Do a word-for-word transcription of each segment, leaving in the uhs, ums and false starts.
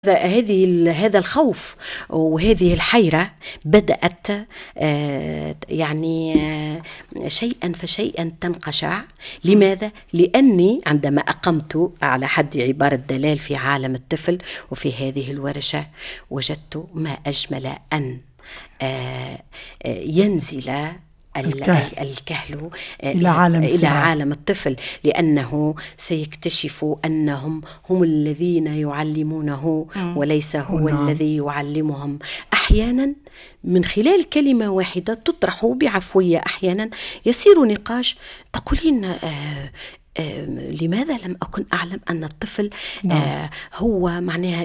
هذه هذا الخوف وهذه الحيرة بدأت يعني شيئا فشيئا تنقشع. لماذا؟ لأني عندما أقمت على حد عبارة دلال في عالم الطفل وفي هذه الورشة وجدت ما أجمل أن ينزل الكهل, الكهل إلى, عالم, إلى عالم الطفل، لأنه سيكتشف أنهم هم الذين يعلمونه وليس هو نعم. الذي يعلمهم. أحيانا من خلال كلمة واحدة تطرح بعفوية، أحيانا يصير نقاش تقولين آه آه لماذا لم أكن أعلم أن الطفل آه هو معناها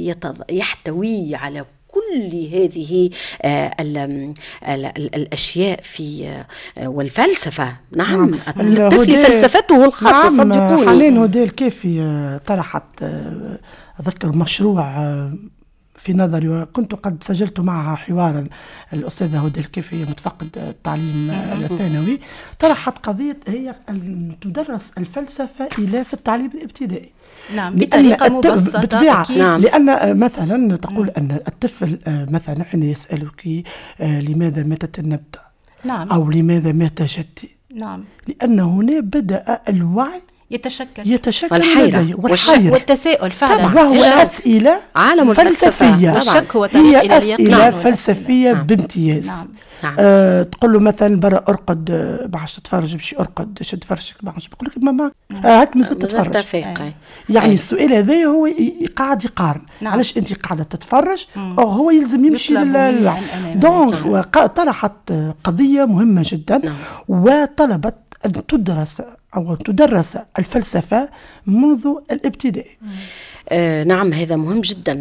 يحتوي على كل هذه آه ال ال ال الأشياء في آه والفلسفة. نعم, نعم. الطفل فلسفته الخاصة. نعم. صدقوني حنان هدى الكافي طرحت آه أذكر مشروع آه في نظري، وكنت قد سجلت معها حوارا الأستاذة هدى الكافي متفقد التعليم الثانوي، طرحت قضية هي أن تدرس الفلسفة إلى في التعليم الابتدائي. نعم بطريقة مبسطة. نعم. لأن مثلا تقول أن الطفل مثلا حين يسألك لماذا ماتت النبتة نعم. أو لماذا مات جدي، نعم. لأن هنا بدأ الوعي يتشكل يتشكل والحيرة والحيرة والتساؤل فعلا، وهو أسئلة عالم فلسفية، والشك هو طريق إلى اليقين، أسئلة فلسفية نعم. بامتياز. نعم. نعم. آه تقول له مثلا برا أرقد باش تتفرج باش أرقد شد فرشك باش بقول لك ماما هاك مازلت تتفرج. يعني أي. السؤال هذا هو قاعد يقارن. نعم. علاش أنت قاعدة تتفرج أو هو يلزم يمشي لل دونك طرحت قضية مهمة جدا. نعم. وطلبت أن تدرس أو تدرس الفلسفة منذ الابتدائي. آه نعم هذا مهم جدا.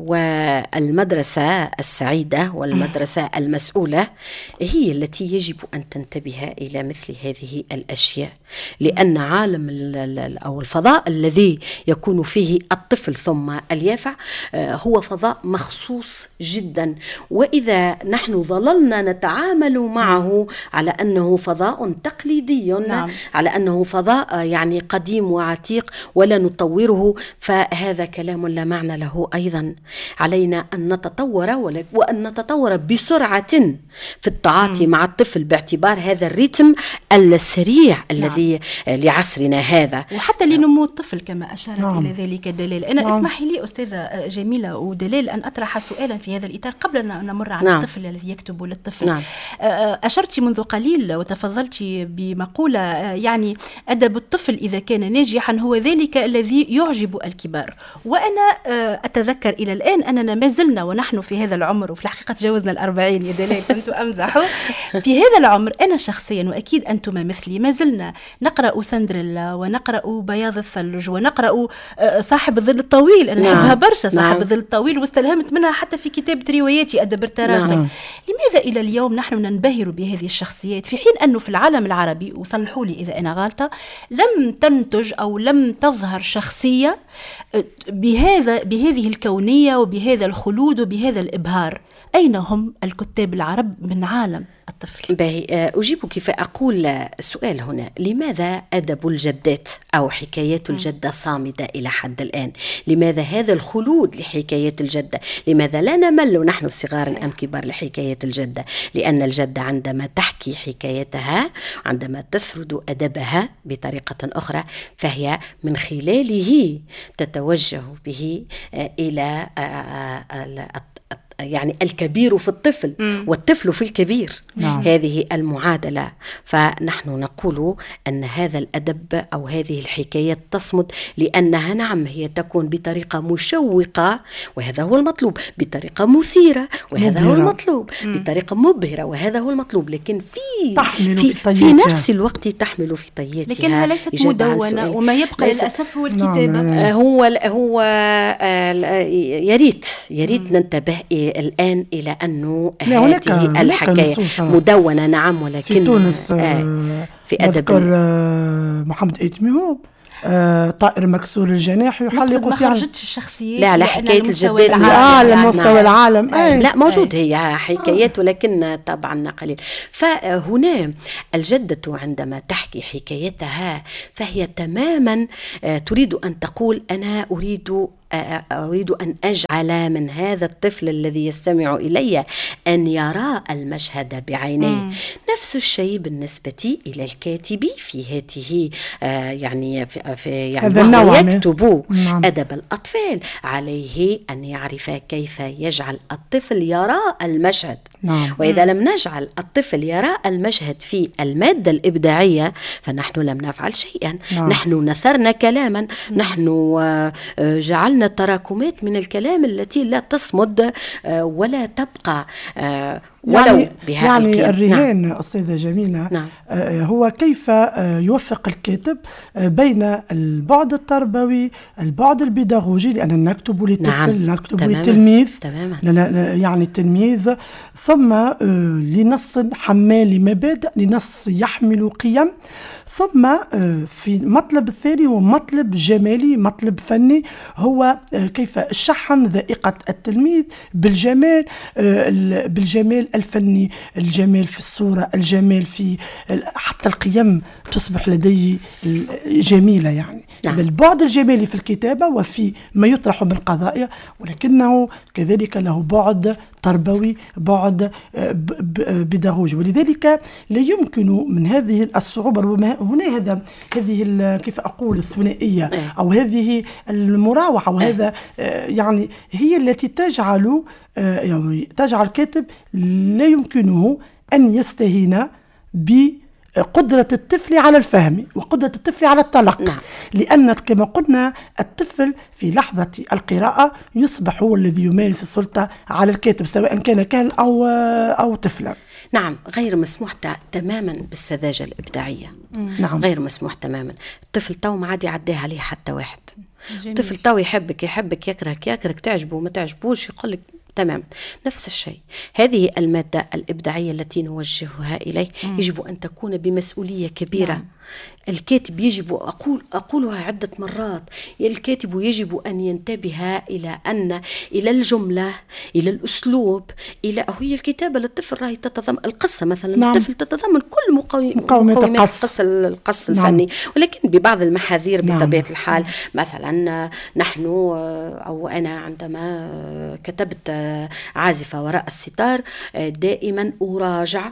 والمدرسة السعيدة والمدرسة المسؤولة هي التي يجب أن تنتبه إلى مثل هذه الأشياء، لأن عالم أو الفضاء الذي يكون فيه الطفل ثم اليافع آه هو فضاء مخصوص جدا، وإذا نحن ظللنا نتعامل معه على أنه فضاء تقليدي نعم. على أنه فضاء يعني قديم وعتيق ولا نطوره، فهذا هذا كلام لا معنى له. أيضا علينا أن نتطور وأن نتطور بسرعة في التعاطي مع الطفل باعتبار هذا الريتم السريع الذي نعم. لعصرنا هذا، وحتى لنمو الطفل كما أشارت نعم. إلى ذلك دلال. أنا نعم. اسمحي لي أستاذة جميلة ودلال أن أطرح سؤالا في هذا الإطار قبل أن نمر على نعم. الطفل الذي يكتب للطفل. نعم. أشرت منذ قليل وتفضلت بمقولة يعني أدب الطفل إذا كان ناجحا هو ذلك الذي يعجب الكبار. وأنا أتذكر إلى الآن أننا ما زلنا ونحن في هذا العمر، وفي الحقيقة تجاوزنا الأربعين يا دلال كنت أمزح في هذا العمر. أنا شخصيا وأكيد أنتم مثلي ما زلنا نقرأ سندريلا ونقرأ بياض الثلج ونقرأ صاحب الظل الطويل. أنا أحبها نعم. برشا صاحب نعم. الظل الطويل واستلهمت منها حتى في كتابة رواياتي أدب التراسل. نعم. لماذا إلى اليوم نحن ننبهر بهذه الشخصيات في حين أنه في العالم العربي، وصلحوا لي إذا أنا غالطة، لم تنتج أو لم تظهر شخصية بهذا بهذه الكونية وبهذا الخلود وبهذا الإبهار؟ أين هم الكتاب العرب من عالم الطفل؟ باهي أجيبك فأقول السؤال هنا: لماذا أدب الجدات أو حكايات الجدة صامدة إلى حد الآن؟ لماذا هذا الخلود لحكايات الجدة؟ لماذا لا نمل نحن صغار أم كبار لحكايات الجدة؟ لأن الجدة عندما تحكي حكايتها، عندما تسرد أدبها بطريقة أخرى، فهي من خلاله تتوجه به إلى يعني الكبير في الطفل مم. والطفل في الكبير. نعم. هذه المعادلة. فنحن نقول أن هذا الأدب أو هذه الحكايات تصمد لأنها نعم هي تكون بطريقة مشوقة وهذا هو المطلوب، بطريقة مثيرة وهذا مبهرة. هو المطلوب، مم. بطريقة مبهرة وهذا هو المطلوب، لكن في في, في, في نفس الوقت تحمل في طياتها، لكنها ليست مدونة وما يبقى للأسف هو الكتابة. نعم. هو هو يريد يريد ننتبه الآن إلى أنه هذه الحكاية مدونة نعم، ولكن في تونس آه في أدب آه محمد إيتميهوب آه طائر مكسور الجناح يحلق في عن الشخصيات. لا لا حكاية الجدات على مستوى العالم آه لا موجود هي حكايات ولكن طبعا قليل. فهنا الجدة عندما تحكي حكايتها فهي تماما آه تريد أن تقول أنا أريد أريد أن أجعل من هذا الطفل الذي يستمع إلي أن يرى المشهد بعينيه. مم. نفس الشيء بالنسبة إلى الكاتب في هذه آه يعني في, في يعني وهو يكتب نعم. أدب الأطفال عليه أن يعرف كيف يجعل الطفل يرى المشهد. نعم. وإذا مم. لم نجعل الطفل يرى المشهد في المادة الإبداعية فنحن لم نفعل شيئا. نعم. نحن نثرنا كلاما. مم. نحن آه جعلنا تراكمات من الكلام التي لا تصمد آه ولا تبقى آه ولو يعني بها يعني الكلام. الرهان نعم. أستاذة جميلة نعم. آه هو كيف آه يوفق الكاتب آه بين البعد التربوي البعد البيداغوجي لأن نكتب للطفل نعم. نكتب للتلميذ يعني التلميذ ثم آه لنص حمال لمبادئ لنص يحمل قيم ثم في المطلب الثاني هو مطلب جمالي مطلب فني هو كيف شحن ذائقة التلميذ بالجمال بالجمال الفني الجمال في الصورة الجمال في حتى القيم تصبح لديه جميلة يعني نعم. البعد الجمالي في الكتابة وفي ما يطرح من قضايا ولكنه كذلك له بعد تربوي بعد بيداغوجي ولذلك لا يمكن من هذه الصعوبة هنا هذا هذه كيف أقول الثنائية أو هذه المراوحة وهذا يعني هي التي تجعل يعني تجعل الكاتب لا يمكنه أن يستهين بقدرة الطفل على الفهم وقدرة الطفل على التلقي نعم. لأن كما قلنا الطفل في لحظة القراءة يصبح هو الذي يمارس السلطة على الكاتب سواء كان كاهل أو أو طفلا. نعم غير مسموح تماما بالسذاجة الإبداعية. نعم غير مسموح تماما. الطفل تو ما عاد يعديه عليه حتى واحد. الطفل تو يحبك يحبك يكرهك يكرهك تعجبه ما تعجبوش يقولك تمام. نفس الشيء هذه المادة الإبداعية التي نوجهها إليه مم. يجب أن تكون بمسؤولية كبيرة. نعم. الكاتب يجب أقول أقولها عدة مرات الكاتب يجب أن ينتبه إلى أن إلى الجملة إلى الأسلوب إلى هي الكتابة للطفل راهي تتضمن القصة مثلا نعم. الطفل تتضمن كل مقومات القص القص نعم. الفني ولكن ببعض المحاذير نعم. بطبيعة الحال نعم. مثلا نحن أو أنا عندما كتبت عازفة وراء الستار دائما أراجع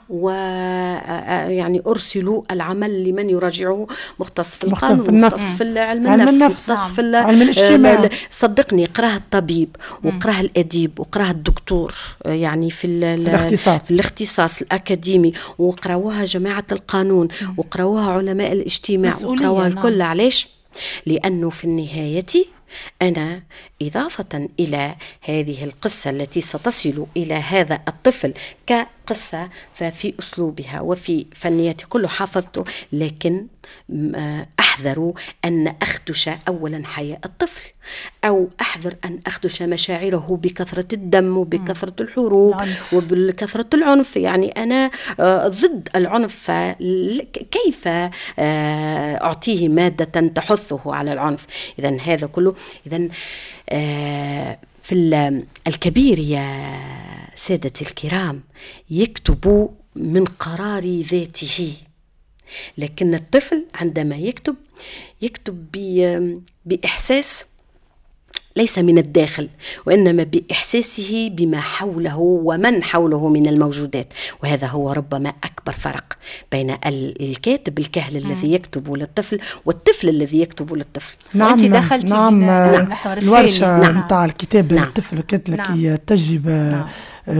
ويعني أرسل العمل لمن يراجعه مختص في القانون مختص في علم النفس مختص في علم الاجتماع. صدقني قراه الطبيب وقراه الأديب وقراه الدكتور يعني في الاختصاص الاختصاص الأكاديمي وقراوها جماعة القانون وقراوها علماء الاجتماع وقراوها الكل. علاش؟ لأنه في النهاية أنا إضافة إلى هذه القصة التي ستصل إلى هذا الطفل كقصة ففي أسلوبها وفي فنيته كله حافظته لكن أحذر أن أخدش أولا حياء الطفل أو أحذر أن أخدش مشاعره بكثرة الدم وبكثرة الحروب وبكثرة العنف. يعني أنا ضد العنف كيف أعطيه مادة تحثه على العنف. إذن هذا كله إذن في الكبير يا سادتي الكرام يكتب من قرار ذاته لكن الطفل عندما يكتب يكتب بإحساس ليس من الداخل وإنما بإحساسه بما حوله ومن حوله من الموجودات وهذا هو ربما أكبر فرق بين الكاتب الكهل الذي يكتب للطفل والطفل الذي يكتب للطفل. نعم أنت دخلت نعم نعم الورشة نعم نتاع الكتاب نعم الطفل كانت لك نعم تجربة نعم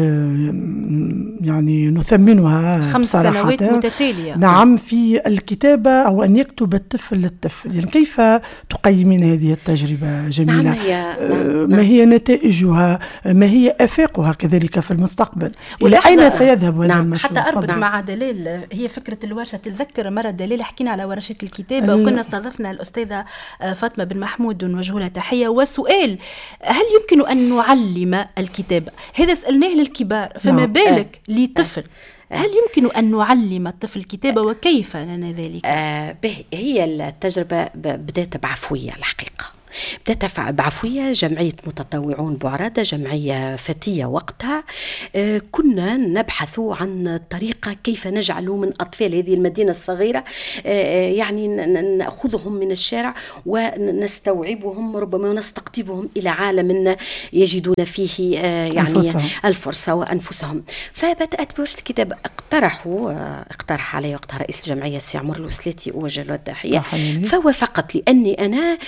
يعني نثمنها خمس سنوات متتالية نعم في الكتابة أو أن يكتب الطفل للطفل. يعني كيف تقيمين هذه التجربة جميلة؟ نعم هي نعم ما هي نتائجها ما هي آفاقها كذلك في المستقبل إلى أين سيذهب هذا نعم المشروع؟ حتى أربط نعم مع دليل هي فكرة الورشة. تذكر مرة دليل حكينا على ورشة الكتابة وكنا استضفنا الأستاذة فاطمة بن محمود ونوجه لها تحية وسؤال هل يمكن أن نعلم الكتابة؟ هذا سألناه للكبار فما نعم. بالك آه. لطفل آه. هل يمكن أن نعلم الطفل الكتابة وكيف لنا ذلك؟ آه هي التجربة بدأت بعفوية الحقيقة بدأت بعفوية جمعية متطوعون بعرادة، جمعية فتية وقتها. آه كنا نبحث عن طريقة كيف نجعل من أطفال هذه المدينة الصغيرة آه يعني نأخذهم من الشارع ونستوعبهم ربما ونستقطبهم إلى عالم يجدون فيه آه يعني الفرصة. الفرصة وأنفسهم. فبدأت بورشة الكتاب. اقترحوا آه اقترح علي وقتها رئيس الجمعية السي عمر الوسلاتي أوجه له التحية، فوافقت لأني أنا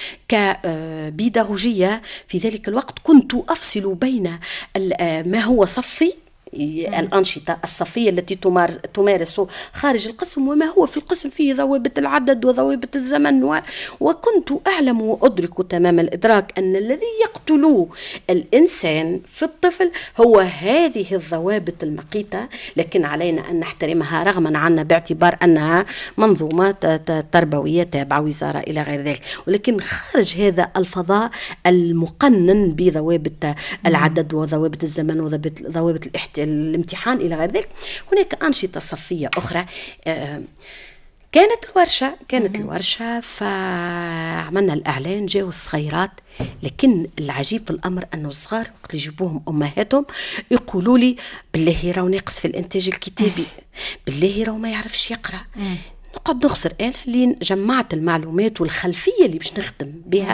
كبيداغوجية في ذلك الوقت كنت أفصل بين ما هو صفي، الأنشطة الصفية التي تمارس خارج القسم، وما هو في القسم فيه ضوابط العدد وضوابط الزمن و... وكنت أعلم وأدرك تمام الإدراك أن الذي يقتل الإنسان في الطفل هو هذه الضوابط المقيتة، لكن علينا أن نحترمها رغما عنا باعتبار أنها منظومة تربوية تابعة وزارة إلى غير ذلك. ولكن خارج هذا الفضاء المقنن بضوابط العدد وضوابط الزمن وضوابط الاحتياج الامتحان إلى غير ذلك، هناك أنشطة صفية أخرى. آه كانت الورشة كانت م- الورشة فعملنا الإعلان، جاءوا الصغيرات، لكن العجيب في الأمر أنه الصغار وقت يجيبوهم أمهاتهم يقولوا لي بالله راهو ناقص في الإنتاج الكتابي، بالله راهو ما يعرفش يقرأ. م- نقعد نخسر أنا اللي جمعت المعلومات والخلفية اللي باش نخدم بها.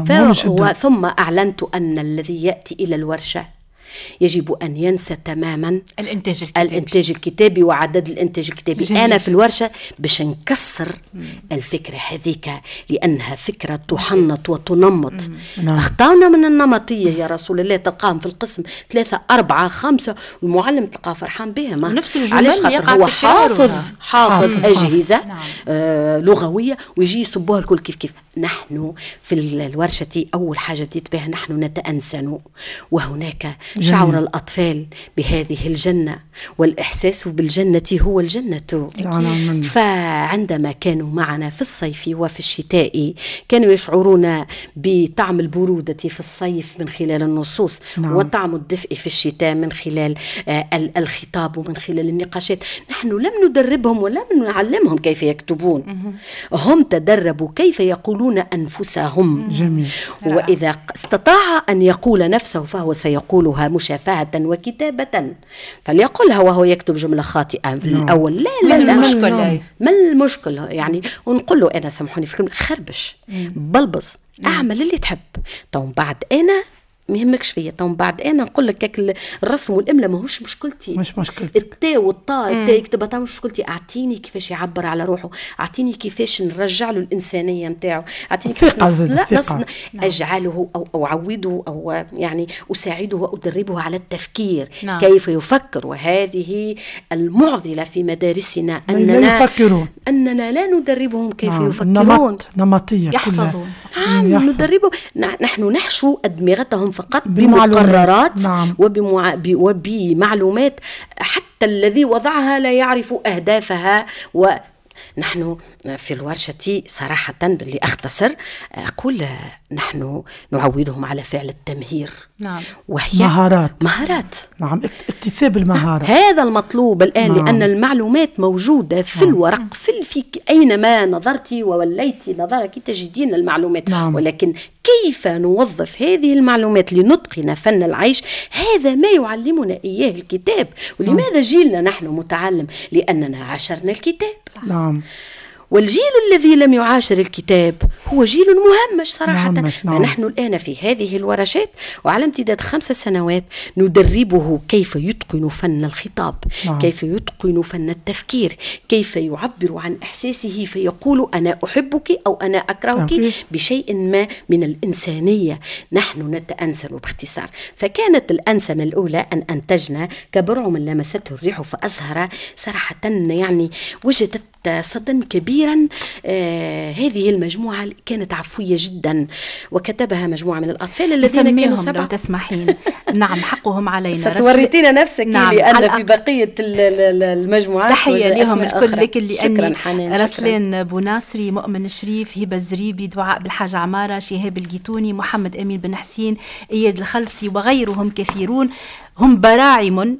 ثم أعلنت أن الذي يأتي إلى الورشة يجب أن ينسى تماما الإنتاج الكتابي, الإنتاج الكتابي وعدد الإنتاج الكتابي. أنا في الورشة باش نكسر مم. الفكرة هذيك، لأنها فكرة تحنط وتنمط. أخطأنا من النمطية يا رسول الله، تلقاهم في القسم ثلاثة أربعة خمسة والمعلم تلقاه فرحان بها، ما نفس الجمل هو حافظ حافظ أجهزة نعم. آه لغوية ويجي يصبوها الكل كيف كيف. نحن في الورشة أول حاجة بديت بها نحن نتأنسن، وهناك شعور الأطفال بهذه الجنة، والإحساس بالجنة هو الجنة. فعندما كانوا معنا في الصيف وفي الشتاء كانوا يشعرون بطعم البرودة في الصيف من خلال النصوص نعم. وطعم الدفء في الشتاء من خلال آه الخطاب ومن خلال النقاشات. نحن لم ندربهم ولم نعلمهم كيف يكتبون، هم تدربوا كيف يقولون أنفسهم. جميل. وإذا استطاع أن يقول نفسه فهو سيقولها مشافهة وكتابة، فليقولها وهو يكتب جملة خاطئة في الأول. لا لا لا المشكلة ما المشكلة يعني، ونقول له أنا سامحوني في كلمة خربش بلبز اعمل اللي تحب، طون بعد أنا ما يهمكش فيا، طون بعد انا نقول لك الرسم والاملاء ماهوش مشكلتي، مش مشكلتي التاء والطاء التاء يكتبها مش مشكلتي. اعطيني كيفاش يعبر على روحه، اعطيني كيفاش نرجع له الانسانيه نتاعه، اعطيني كيفاش نص... اجعله او او اعوده او يعني اساعده وادربه على التفكير نعم. كيف يفكر. وهذه المعضله في مدارسنا اننا يفكرون، اننا لا ندربهم كيف نعم. يفكرون نمط نمطيه يحفظون نعم. ندربهم نحن نحشو ادمغتهم فقط بمقررات نعم. وبمع... وبمعلومات حتى الذي وضعها لا يعرف أهدافها. ونحن في الورشة صراحة باللي أختصر أقول نحن نعودهم على فعل التمهير نعم. وهي مهارات مهارات نعم، اكتساب المهارات. هذا المطلوب الآن نعم. لأن المعلومات موجودة في نعم. الورق في, في أينما نظرت ووليت نظرك تجدين المعلومات نعم. ولكن كيف نوظف هذه المعلومات لنتقن فن العيش، هذا ما يعلمنا إياه الكتاب. ولماذا جيلنا نحن متعلم؟ لأننا عاشرنا الكتاب نعم. والجيل الذي لم يعاشر الكتاب هو جيل مهمش صراحة. نعم. فنحن الآن في هذه الورشات وعلى امتداد خمس سنوات ندربه كيف يتقن فن الخطاب نعم. كيف يتقن فن التفكير، كيف يعبر عن إحساسه فيقول أنا أحبك أو أنا أكرهك نعم. بشيء ما من الإنسانية. نحن نتأنسن باختصار. فكانت الأنسنة الأولى أن أنتجنا كبرعم لمسته الريح فأزهر. صراحة يعني وجدت صدى كبيرا. آه هذه المجموعة كانت عفوية جدا وكتبها مجموعة من الأطفال الذين كانوا سبعة. لو تسمحين نعم حقهم علينا. ستوريتينا نفسك نعم. لأن في بقية المجموعات تحية لهم الكل. لكن لأني رسلان بوناصري، مؤمن الشريف، هبة الزريبي، دعاء بالحاج عمارة، شهاب الجيتوني، محمد أمين بن حسين، إياد الخلصي وغيرهم كثيرون هم براعم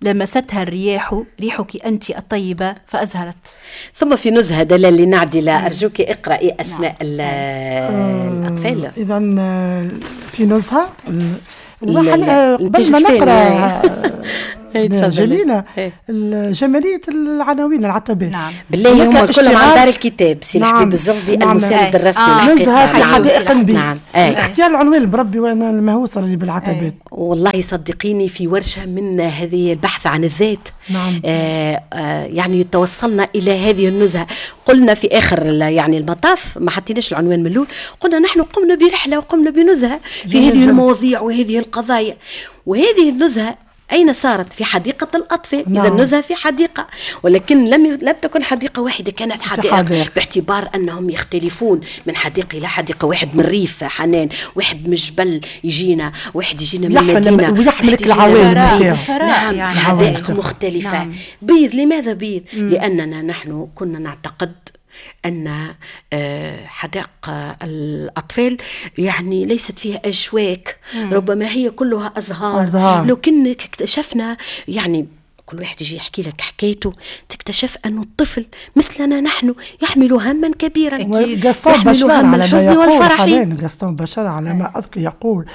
لمستها الرياح ريحك أنت الطيبة فأزهرت. ثم في نزهة دلال لنعدلة أرجوك اقرأي أسماء الأطفال. إذا في نزهة قبل ما نقرأ جميلة جمالية العناوين العتبات. نعم. بالله هم كلهم عن دار الكتاب سي الحبيب نعم. الزغبي نعم. المساند الرسمي آه. نزهة في حدائق بي نعم. اختيار العنوان بربي وانا المهووسة اللي بالعتبات. والله صدقيني في ورشة من هذه البحث عن الذات نعم. آه آه يعني توصلنا إلى هذه النزهة. قلنا في آخر يعني المطاف ما حطيناش العنوان من الأول، قلنا نحن قمنا برحلة وقمنا بنزهة في هذه المواضيع وهذه القضايا. وهذه النزهة أين صارت؟ في حديقة الأطفال. نعم. إذا النزهة في حديقة، ولكن لم لم تكن حديقة واحدة، كانت حدائق باعتبار أنهم يختلفون من حديقة إلى حديقة. واحد من ريف حنان، واحد من جبل يجينا، واحد يجينا من مدينة ويحملك العوالم. نعم يعني حدائق مختلفة. نعم. بيض. لماذا بيض؟ مم. لأننا نحن كنا نعتقد أن حدائق الأطفال يعني ليست فيها أشواك، ربما هي كلها أزهار, أزهار. لو كنا اكتشفنا يعني كل واحد يجي يحكي لك حكايته، تكتشف أن الطفل مثلنا نحن يحمل هما كبيرا، يحمل هم الحزن والفرح. قسطون بشار على ما أذكر يقول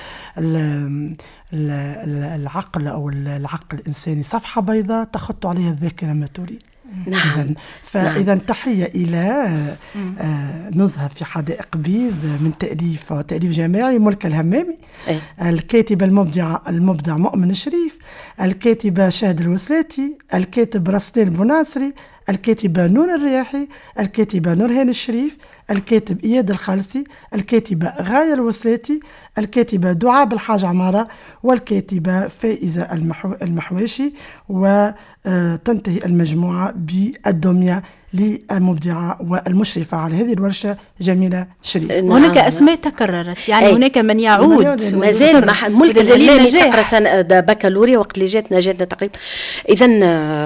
العقل أو العقل الإنساني صفحة بيضاء تخط عليها الذاكرة ما تريد. نعم. فإذا نعم. تحية إلى آه نزهة في حدائق بيض من تأليف تأليف جماعي ملك الهمامي. أي. الكاتبة المبدعة المبدع مؤمن الشريف، الكاتبة شاهد الوسلاتي، الكاتب رسلان البناصري، الكاتبة نور الرياحي، الكاتبة نورهان الشريف، الكاتب إياد الخالصي، الكاتبة غاية الوسلاتي، الكاتبة دعاء الحاج عمارة، والكاتبة فائزة المحو... المحواشي. وتنتهي المجموعة بالدمية للمبدعة والمشرفة على هذه الورشة جميلة شريف. نعم. هناك أسماء تكررت يعني أي. هناك من يعود ما زال ملك الهلامي تقرأ سنة بكالوريا وقت اللي جاتنا جاتنا تقريبا. إذن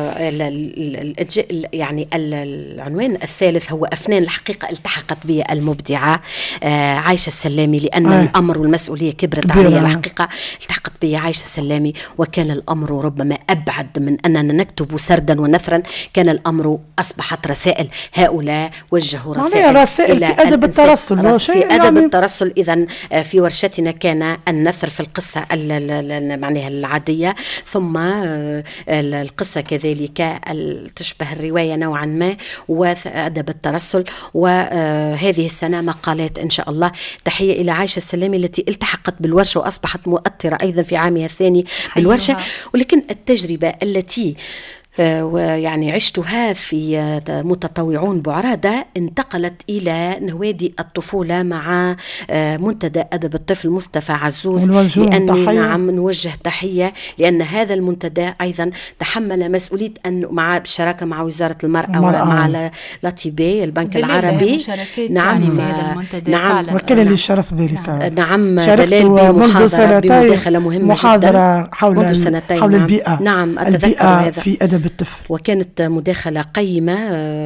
يعني العنوان الثالث هو أفنان الحقيقة التحقت به المبدعة عايشة السلامي، لأن أي. الأمر والمسؤولية كبرت عليها الحقيقة. التحقت به عايشة السلامي، وكان الأمر ربما أبعد من أننا نكتب سردا ونثرا، كان الأمر أصبحت رسائل. هؤلاء وجهوا رسائل, رسائل إلى في أدب الترسل. في أدب يعني الترسل. إذن في ورشتنا كان النثر في القصة معناها العادية، ثم القصة كذلك تشبه الرواية نوعا ما، وأدب الترسل. وهذه السنة مقالات إن شاء الله. تحية إلى عايشة السلامي التي التحقت بالورشة وأصبحت مؤثرة أيضا في عامها الثاني بالورشة. ولكن التجربة التي ويعني عشتها في متطوعون بعرادة انتقلت إلى نوادي الطفولة مع منتدى أدب الطفل مصطفى عزوز، لأني نعم نوجه تحية، لأن هذا المنتدى أيضا تحمل مسؤولية أن مع بالشراكة مع وزارة المرأة ومع لاتيبي البنك العربي. نعم نعم وكان لي الشرف ذلك. نعم دلال بمحاضرة بمداخلة مهمة محاضرة جدا حول منذ سنتين. حول البيئة. نعم أتذكر هذا في أدب الطفل، وكانت مداخلة قيمة.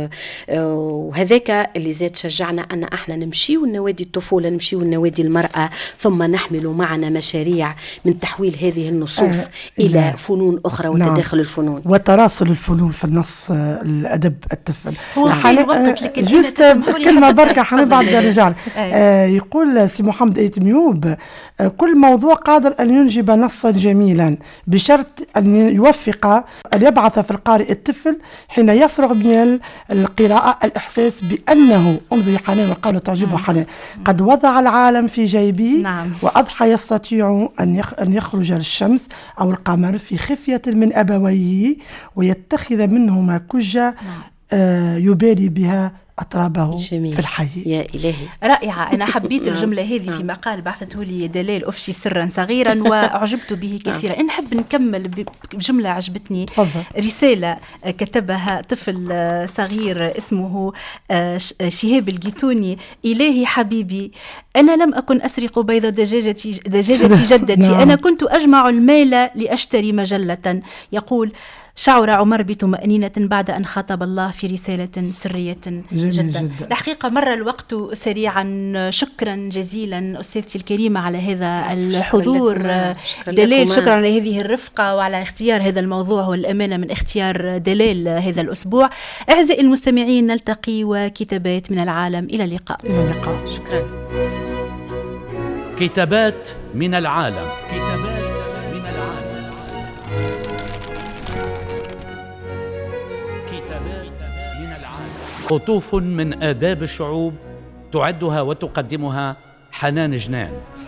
وهذاك اللي زاد شجعنا أن احنا نمشيو النوادي الطفولة، نمشيو النوادي المرأة، ثم نحمل معنا مشاريع من تحويل هذه النصوص آه إلى لا. فنون أخرى وتداخل نعم. الفنون وتراصل الفنون في النص الأدب الطفل. هو في الوقت لكن جست كلمة بركة حنبعد الرجال. آه يقول سي محمد ايت ميوب آه كل موضوع قادر أن ينجب نصا جميلا بشرط أن يوفق أن يبعث في القارئ الطفل حين يفرغ من القراءة الإحساس بأنه انظري حنان وقال تعجبه حنان قد وضع العالم في جيبه. نعم. وأضحى يستطيع أن يخرج الشمس أو القمر في خفية من أبويه ويتخذ منهما كجة. نعم. آه يبالي بها أطرابه جميل. في الحي. يا إلهي رائعة. أنا حبيت الجملة هذه في مقال بعثته لي دلال أفشي سرا صغيرا وأعجبت به كثيرا. أنا نحب نكمل بجملة عجبتني. فضل. رسالة كتبها طفل صغير اسمه شهاب الجيتوني. إلهي حبيبي أنا لم أكن أسرق بيض دجاجة دجاجة جدتي. أنا كنت أجمع المال لأشتري مجلة. يقول شعر عمر بطمأنينة بعد أن خاطب الله في رسالة سرية جدا, جدا. الحقيقة مر الوقت سريعا. شكرا جزيلا أستاذتي الكريمة على هذا الحضور. شكرا دلال، شكرا على هذه الرفقة وعلى اختيار هذا الموضوع والأمانة من اختيار دلال هذا الأسبوع. أعزائي المستمعين، نلتقي وكتابات من العالم. إلى اللقاء. إلى اللقاء. شكرا. كتابات من العالم. كتابات من العالم. كتابات من العالم. قطوف من آداب الشعوب، تعدها وتقدمها حنان جنان.